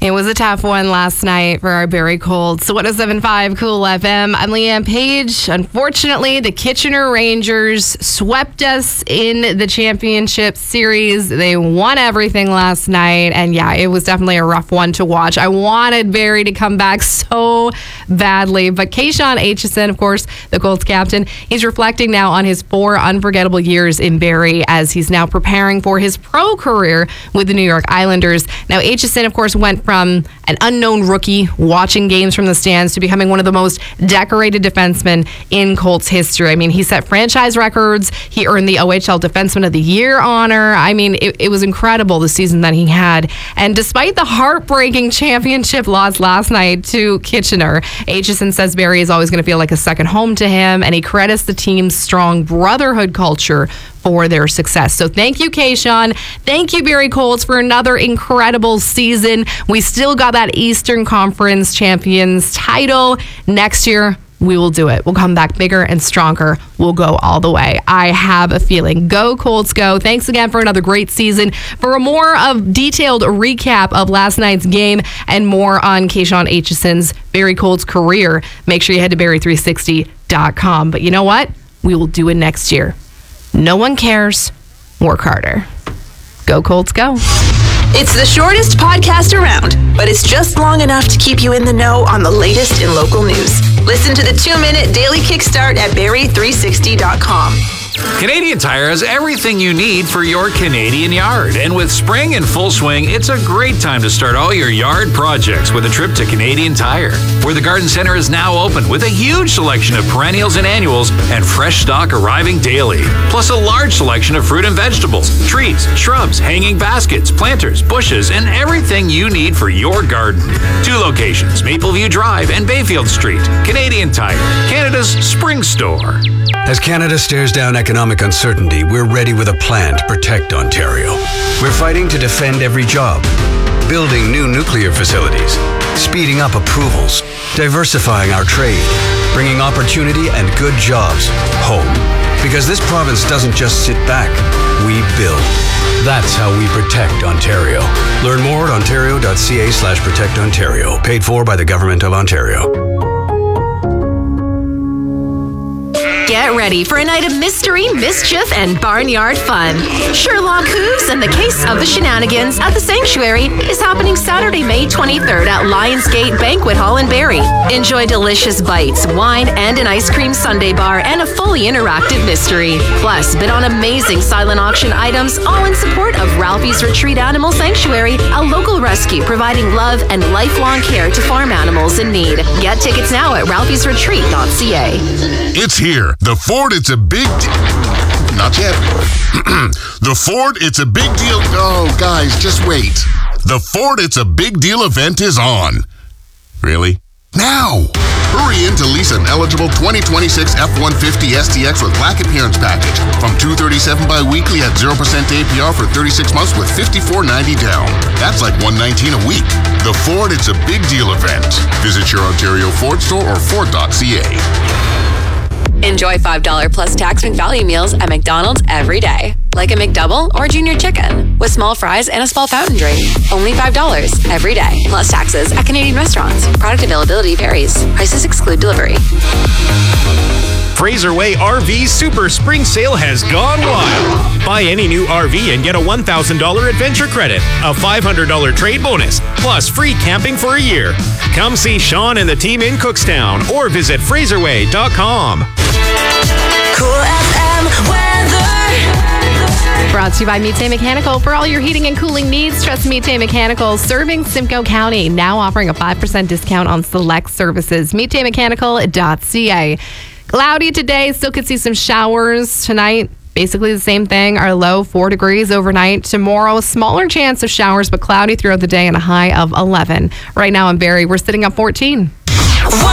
It was a tough one last night for our Barrie Colts. So 107.5 Cool FM. I'm Leanne Page. Unfortunately, the Kitchener Rangers swept us in the championship series. They won everything last night. And yeah, it was definitely a rough one to watch. I wanted Barrie to come back so badly. But Kayshawn Aitchison, of course, the Colts captain, he's reflecting now on his 4 unforgettable years in Barrie as he's now preparing for his pro career with the New York Islanders. Now, Aitchison, of course, went from an unknown rookie watching games from the stands to becoming one of the most decorated defensemen in Colts history. I mean, he set franchise records. He earned the OHL Defenseman of the Year honor. I mean, it was incredible the season that he had. And despite the heartbreaking championship loss last night to Kitchener, Aitchison says Barrie is always going to feel like a second home to him, and he credits the team's strong brotherhood culture for their success. So thank you, Kayshawn. Thank you, Barrie Colts, for another incredible season. We still got that Eastern Conference Champions title. Next year, we will do it. We'll come back bigger and stronger. We'll go all the way. I have a feeling. Go Colts, go. Thanks again for another great season. For a more of detailed recap of last night's game and more on Kayshawn Aitchison's Barrie Colts career, make sure you head to Barrie360.com. But you know what? We will do it next year. No one cares. Work harder. Go Colts, go. It's the shortest podcast around, but it's just long enough to keep you in the know on the latest in local news. Listen to the 2-minute daily kickstart at Barrie360.com. Canadian Tire has everything you need for your Canadian yard. And with spring in full swing, it's a great time to start all your yard projects with a trip to Canadian Tire, where the garden center is now open with a huge selection of perennials and annuals and fresh stock arriving daily. Plus a large selection of fruit and vegetables, trees, shrubs, hanging baskets, planters, bushes, and everything you need for your garden. 2 locations, Mapleview Drive and Bayfield Street. Canadian Tire, Canada's spring store. As Canada stares down economic uncertainty, we're ready with a plan to protect Ontario. We're fighting to defend every job, building new nuclear facilities, speeding up approvals, diversifying our trade, bringing opportunity and good jobs home. Because this province doesn't just sit back, we build. That's how we protect Ontario. Learn more at ontario.ca/protectontario. Paid for by the Government of Ontario. Get ready for a night of mystery, mischief, and barnyard fun. Sherlock Hooves and the Case of the Shenanigans at the Sanctuary is happening Saturday, May 23rd at Lionsgate Banquet Hall in Barrie. Enjoy delicious bites, wine, and an ice cream sundae bar, and a fully interactive mystery. Plus, bid on amazing silent auction items, all in support of Ralphie's Retreat Animal Sanctuary, a local rescue providing love and lifelong care to farm animals in need. Get tickets now at ralphiesretreat.ca. It's here. The Ford, it's a big not yet. The Ford, it's a big deal. Oh, guys, just wait. The Ford, it's a big deal event is on. Really? Now! Hurry in to lease an eligible 2026 F-150 STX with Black Appearance Package from $237 bi-weekly at 0% APR for 36 months with $54.90 down. That's like $119 a week. The Ford, it's a big deal event. Visit your Ontario Ford store or Ford.ca. Enjoy $5 plus tax and value meals at McDonald's every day. Like a McDouble or Junior Chicken with small fries and a small fountain drink. Only $5 every day. Plus taxes at Canadian restaurants. Product availability varies. Prices exclude delivery. Fraser Way RV Super Spring Sale has gone wild. Buy any new RV and get a $1,000 adventure credit, a $500 trade bonus, plus free camping for a year. Come see Sean and the team in Cookstown or visit FraserWay.com. Cool FM weather. Brought to you by Mite Mechanical. For all your heating and cooling needs, trust Mite Mechanical, serving Simcoe County. Now offering a 5% discount on select services. MiteMechanical.ca. Cloudy today. Still could see some showers tonight. Basically the same thing. Our low 4 degrees overnight. Tomorrow, a smaller chance of showers, but cloudy throughout the day and a high of 11. Right now in Barrie, we're sitting at 14.